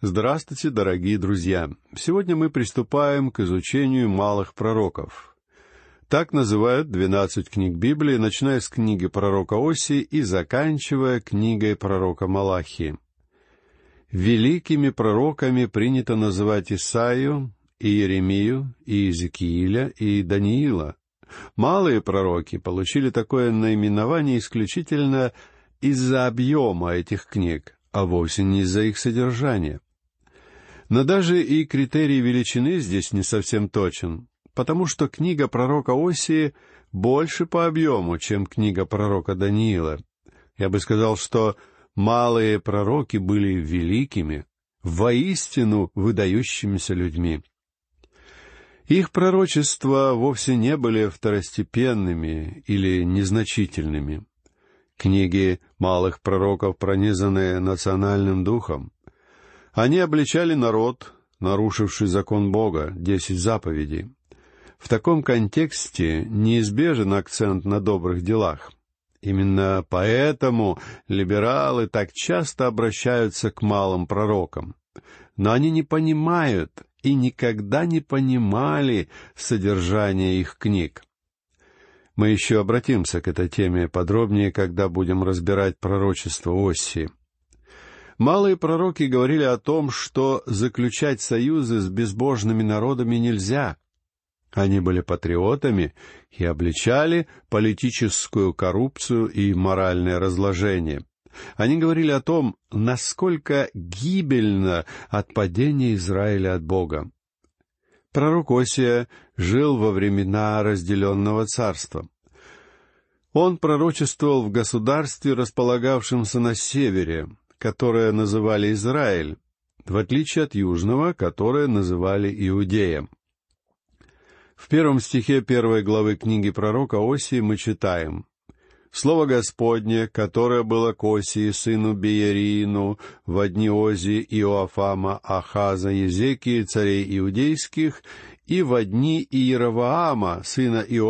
Здравствуйте, дорогие друзья! Сегодня мы приступаем к изучению малых пророков. Так называют 12 книг Библии, начиная с книги пророка Осии и заканчивая книгой пророка Малахии. Великими пророками принято называть Исаию, и Иеремию, и Иезекииля, и Даниила. Малые пророки получили такое наименование исключительно из-за объема этих книг, а вовсе не из-за их содержания. Но даже и критерий величины здесь не совсем точен, потому что книга пророка Осии больше по объему, чем книга пророка Даниила. Я бы сказал, что малые пророки были великими, воистину выдающимися людьми. Их пророчества вовсе не были второстепенными или незначительными. Книги малых пророков пронизаны национальным духом. Они обличали народ, нарушивший закон Бога, 10 заповедей. В таком контексте неизбежен акцент на добрых делах. Именно поэтому либералы так часто обращаются к малым пророкам. Но они не понимают и никогда не понимали содержание их книг. Мы еще обратимся к этой теме подробнее, когда будем разбирать пророчество Осии. Малые пророки говорили о том, что заключать союзы с безбожными народами нельзя. Они были патриотами и обличали политическую коррупцию и моральное разложение. Они говорили о том, насколько гибельно отпадение Израиля от Бога. Пророк Осия жил во времена разделенного царства. Он пророчествовал в государстве, располагавшемся на севере, которое называли Израиль, в отличие от южного, которое называли Иудеем. В 1 стихе 1 главы книги пророка Осии мы читаем: «Слово Господне, которое было к Осии, сыну Беерину, во дни Озии, Иоафама, Ахаза, Езекии, царей иудейских, и во дни Иеровоама, сына